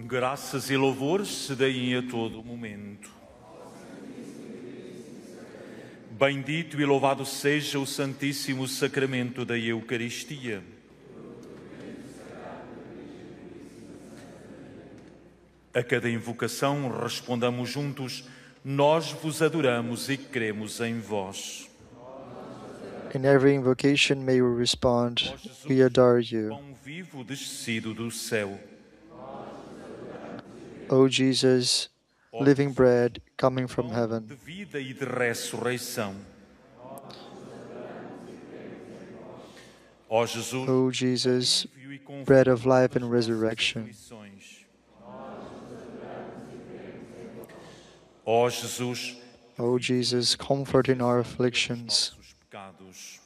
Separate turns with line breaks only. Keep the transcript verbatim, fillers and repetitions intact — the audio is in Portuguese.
Graças e louvores se deem a todo momento. Bendito e louvado seja o Santíssimo Sacramento da Eucaristia. A cada invocação respondamos juntos: nós vos adoramos e cremos em vós.
In every invocation may we respond, we adore you.
Pão vivo descido do céu.
O Jesus, living bread coming from
Pão
heaven.
de vida e de ressurreição. Ó Jesus,
O Jesus,
alívio e conforto
bread of life
das
and
nossas
resurrection.
aflições. Ó Jesus,
O Jesus, comfort in our
pelos
afflictions.
nossos pecados.